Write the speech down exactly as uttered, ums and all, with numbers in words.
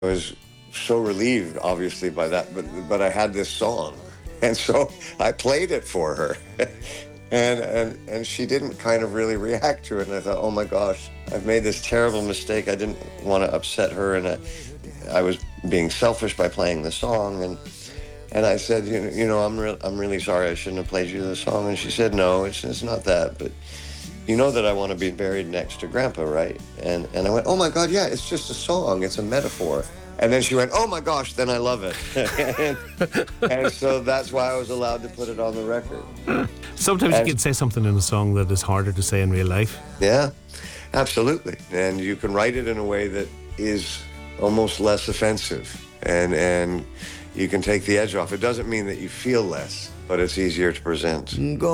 I was so relieved, obviously, by that, but but I had this song, and so I played it for her, and and and she didn't kind of really react to it, and I thought, oh my gosh, I've made this terrible mistake. I didn't want to upset her, and I, I was being selfish by playing the song, and and I said, you know, you know, I'm real, I'm really sorry. I shouldn't have played you the song, and she said, no, it's it's not that, but. You know that I want to be buried next to Grandpa, right? And and I went, oh my God, yeah, it's just a song. It's a metaphor. And then she went, oh my gosh, then I love it. and, and so that's why I was allowed to put it on the record. Sometimes And- you can say something in a song that is harder to say in real life. Yeah, absolutely. And you can write it in a way that is almost less offensive. And, and you can take the edge off. It doesn't mean that you feel less, but it's easier to present.